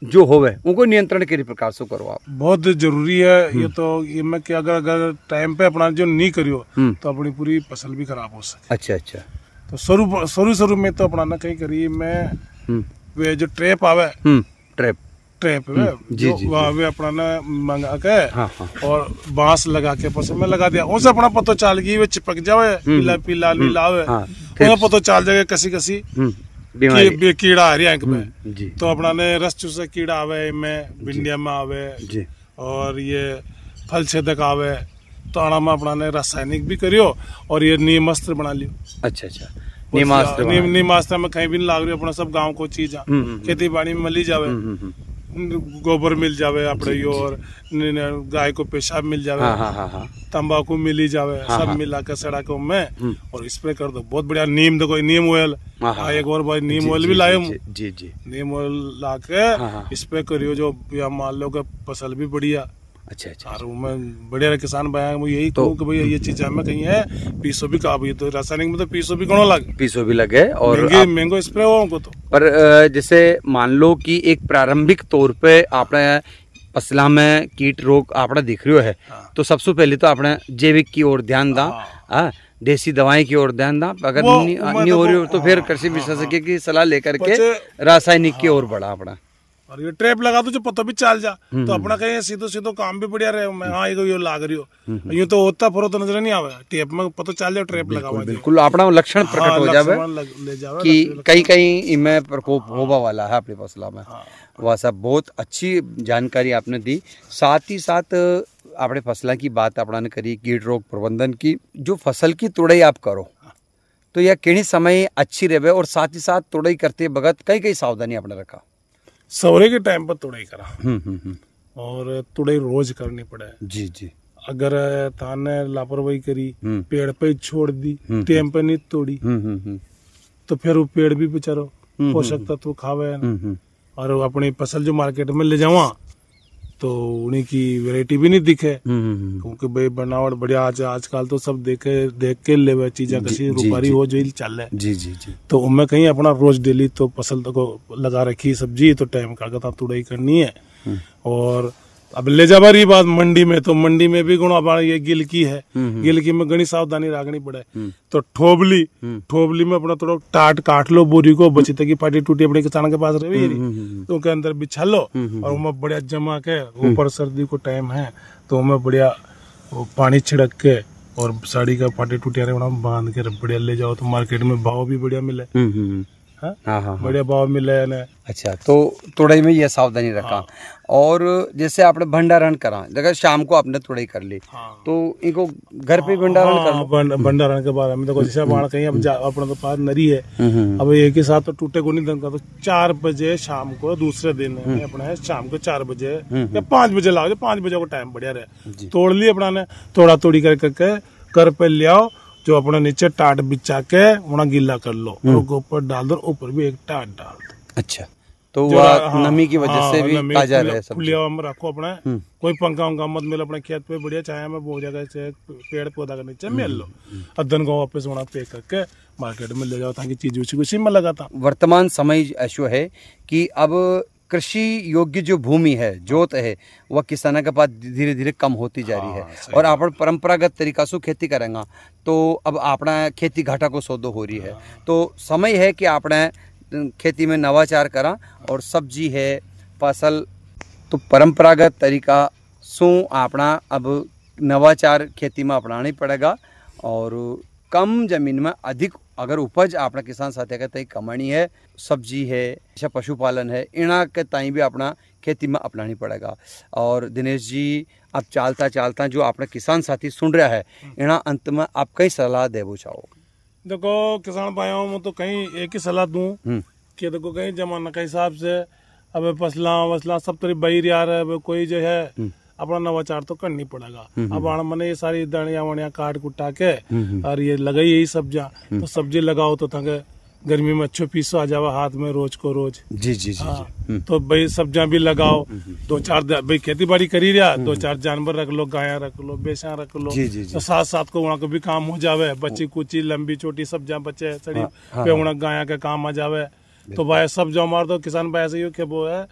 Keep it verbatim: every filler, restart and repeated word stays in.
जो होवे उनको नियंत्रण के प्रकार से करो आप। बहुत जरूरी है ये तो। ये मैं कि अगर अगर टाइम पे अपना जो नहीं करियो तो अपनी पूरी फसल भी खराब हो सकती। अच्छा अच्छा। तो शुरू शुरू शुरू में तो अपना ना कहीं करिए मैं वे जो ट्रैप आवे ट्रैप ट्रैप वे जो वहाँ वे अपना ना मंगा के हाँ, हाँ। और बांस लगा के फसल में लगा दिया, उनसे अपना पता चल गई वे चिपक जावे पीला पीला नीला आवे उन्हें पता चल जाएगा कसी कसी की कीड़ा आ रही है में। तो अपना ने रस चूसे कीड़ा आवे में भिंडिया में आवे और ये फल छेदक आवे तो आना में अपना ने रासायनिक भी करियो और ये नीमास्त्र बना लियो। अच्छा अच्छा। नीमास्त्र नीम नीमास्त्र में कहीं भी नहीं लाग रही अपना सब गांव को चीज खेती बाड़ी में मिली जावे, गोबर मिल जावे अपने और गाय को पेशाब मिल जावे, तंबाकू मिली जावे, सब मिला के सड़ा के में और स्प्रे कर दो बहुत बढ़िया। नीम देखो नीम ऑयल एक और भाई नीम ऑयल भी लाए जी जी नीम ऑयल ला के स्प्रे करियो जो मान लो फसल भी बढ़िया। अच्छा अच्छा। और मैं बढ़िया किसान भाई मैं यही कहूँ कि भैया ये चीज हमें कहीं है पीसो भी का तो रासायनिक में तो पीसो भी कौन लगे पीसो भी लगे और महंगो स्प्रे हो उनको तो। पर जैसे मान लो कि एक प्रारंभिक तौर पे आपने फसला में कीट रोग आपने दिख रही है हाँ। तो सबसे पहले तो आपने जैविक की ओर ध्यान दा हाँ। देसी दवाएं की ओर ध्यान दा, अगर नहीं हो रही हो तो फिर कृषि विशेषज्ञ की सलाह लेकर के रासायनिक की ओर बढ़ा अपना। और ये ट्रैप लगा दो जो पता भी चल जा तो अपना कहीं सीधो सीधो काम भी बढ़िया रहे। मैं हाँ ये लाग रही हो यूं तो होता फरो तो नजर नहीं आवे टेप में पता चल जाए ट्रैप लगा हुआ बिल्कुल अपना लक्षण प्रकट हाँ, हो जावे कि कहीं कहीं इनमें प्रकोप होने वाला है अपनी फसलों में। वह सब बहुत अच्छी जानकारी आपने दी। साथ ही साथ आपने फसलों की बात आपने करी कीट रोग प्रबंधन की, जो फसल की तुड़ाई आप करो तो यह किन्हीं समय अच्छी रहे और साथ ही साथ तुड़ाई करते वक्त कई कई सावधानी आपने रखा। सवरे के टाइम पर तुड़ाई करा और तुड़ाई रोज करनी पड़े जी जी। अगर थाने लापरवाही करी पेड़ पे छोड़ दी टाइम पे नहीं तोड़ी तो फिर वो पेड़ भी बेचारो पोषक तत्व खावे और अपनी फसल जो मार्केट में ले जावा तो उन्हीं की वैरायटी भी नहीं दिखे क्योंकि भाई बनावट बढ़िया आज आजकल तो सब देखे देख के ले चीजें कसी रुपारी हो जो चल रहा है जी जी जी। तो उनमें कहीं अपना रोज डेली तो फसल तो लगा रखी सब्जी तो टाइम का तुड़ाई करनी है। और अब ले जा रही बात मंडी में तो मंडी में भी गुणा ये गिलकी है गिलकी में घनी सावधानी रखनी पड़े। तो ठोबली ठोबली में अपना थोड़ा टाट काट लो बोरी को बची तक फाटी टूटी अपने किसान के पास रही तो उनके अंदर बिछा लो और उनमें बढ़िया जमा के ऊपर सर्दी को टाइम है तो उनमें बढ़िया पानी छिड़क के और साड़ी का फाटी टूटी बांध के बढ़िया ले जाओ तो मार्केट में भाव भी बढ़िया मिले हाँ हाँ बढ़िया भाव मिले ने। अच्छा तो तुड़ाई में यह सावधानी रखा हाँ। और जैसे आपने भंडारण करा जगह शाम को आपने तुड़ाई कर ली हाँ। तो इनको घर पे भंडारण हाँ, कर भंडारण के बारे में तो जैसे बाढ़ कहीं अब अपना तो पास नरी है अब एक ही साथ तो टूटे को नहीं दंगा तो चार बजे शाम को दूसरे दिन अपना है शाम को चार बजे या पाँच बजे लाओ पाँच बजे को टाइम बढ़िया रहे तोड़ ली अपना ने तोड़ा तोड़ी करके घर पे ले आओ जो अपना नीचे टाट बिछा के उन्हें गीला कर लो और ऊपर डाल दो ऊपर भी एक टाट डाल दो। अच्छा तो वह हाँ, नमी की वजह हाँ, से भी ताजा रहे सब में रखो अपना कोई पंखा उंखा मत मिल अपने खेत पे बढ़िया छाया में बहुत जगह से पेड़ पौधा के नीचे मिल लो अदन को वापस वहाँ पे करके मार्केट में ले जाओ ताकि चीज उसी उसी में लगाता। वर्तमान समय ऐसा है कि अब कृषि योग्य जो भूमि है जोत है वह किसानों के पास धीरे धीरे कम होती जा रही है हाँ, और आप परंपरागत तरीका से खेती करेंगे तो अब अपना खेती घाटा को सौदो हो रही है हाँ। तो समय है कि आपने खेती में नवाचार करा और सब्जी है फसल तो परंपरागत तरीका सु अपना अब नवाचार खेती में अपनाना पड़ेगा और कम जमीन में अधिक अगर उपज अपना किसान साथी का तय कमानी है सब्जी है या पशुपालन है इना के ताई भी अपना खेती में अपनानी पड़ेगा। और दिनेश जी अब चालता चालता जो अपना किसान साथी सुन रहा है इना अंत में आप कई सलाह देवो चाहो। देखो किसान भाइयों में तो कहीं एक ही सलाह दूं कि देखो कहीं जमाना के हिसाब से अब फसला वसला सब तरह बही यार अब कोई जो है अपना नवाचार तो करनी पड़ेगा। अब मैंने ये सारी दानिया वाणिया काट कुटा के और ये लगाई यही सब्जियां तो सब्जी लगाओ तो थके गर्मी में अच्छो पीसो आ जावा हाथ में रोज को रोज जी जी जी, जी। तो भाई सब्जियां भी लगाओ दो चार भाई खेती बाड़ी करी रहा दो चार जानवर रख लो गाया रख लो बेसा रख लो जी, जी, जी। तो साथ साथ को वहाँ को भी काम हो जावे बच्ची कुची लंबी छोटी सब्जियां बचे सड़ी पे वहाँ गाया के काम आ जावे तो भाई सब जो हमारे तो किसान भाई ऐसे ही वो है